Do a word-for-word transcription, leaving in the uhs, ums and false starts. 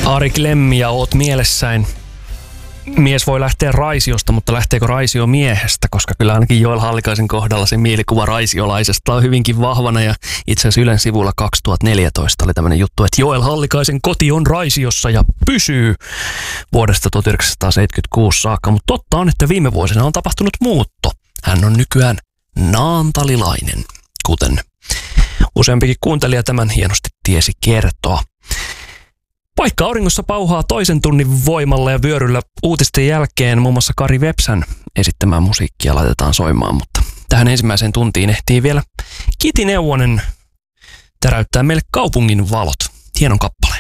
Ari Klemmi ja oot mielessäin. Mies voi lähteä raisiosta, mutta lähteekö raisio miehestä? Koska kyllä ainakin Joel Hallikaisen kohdalla se mielikuva raisiolaisesta on hyvinkin vahvana. Ja itse asiassa Ylen sivulla kaksituhattaneljätoista oli tämmöinen juttu, että Joel Hallikaisen koti on Raisiossa ja pysyy vuodesta tuhatyhdeksänsataaseitsemänkymmentäkuusi saakka. Mutta totta on, että viime vuosina on tapahtunut muutto. Hän on nykyään naantalilainen, kuten useampikin kuuntelija tämän hienosti tiesi kertoa. Paikka auringossa pauhaa toisen tunnin voimalla ja vyöryllä uutisten jälkeen muun muassa Kari Vepsän esittämää musiikkia laitetaan soimaan, mutta tähän ensimmäiseen tuntiin ehtii vielä Kiti Neuvonen täräyttää meille kaupungin valot. Hienon kappaleen.